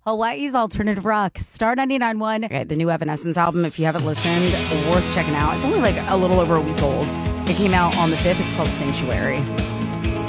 Hawaii's alternative rock, Star 99.1. Okay, the new Evanescence album, if you haven't listened, worth checking out. It's only like a little over a week old. It came out on the 5th. It's called Sanctuary.